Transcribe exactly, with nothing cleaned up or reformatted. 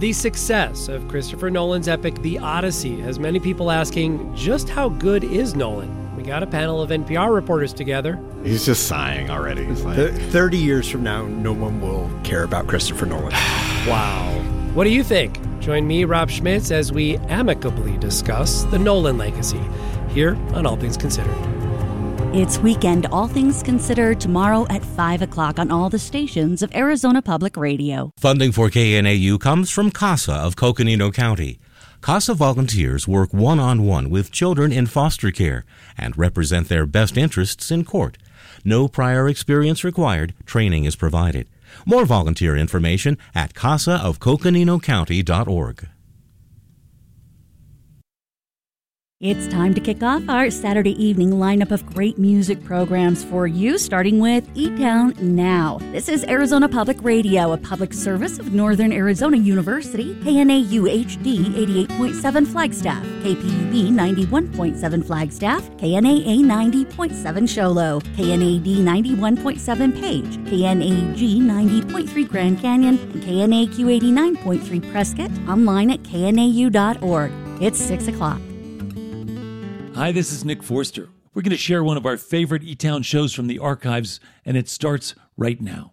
The success of Christopher Nolan's epic The Odyssey has many people asking, just how good is Nolan? We got a panel of N P R reporters together. He's just sighing already. He's like, thirty years from now, no one will care about Christopher Nolan. Wow. What do you think? Join me, Rob Schmitz, as we amicably discuss the Nolan legacy here on All Things Considered. It's weekend, All Things Considered, tomorrow at five o'clock on all the stations of Arizona Public Radio. Funding for K N A U comes from CASA of Coconino County. CASA volunteers work one-on-one with children in foster care and represent their best interests in court. No prior experience required. Training is provided. More volunteer information at casa of coconino county dot org. It's time to kick off our Saturday evening lineup of great music programs for you, starting with E-Town Now. This is Arizona Public Radio, a public service of Northern Arizona University, K N A U H D eighty-eight point seven Flagstaff, K P U B ninety-one point seven Flagstaff, K N A A ninety point seven Show Low, K N A D ninety-one point seven Page, K N A G ninety point three Grand Canyon, and K N A Q eighty-nine point three Prescott, online at K N A U dot org. It's six o'clock. Hi, this is Nick Forster. We're going to share one of our favorite E-Town shows from the archives, and it starts right now.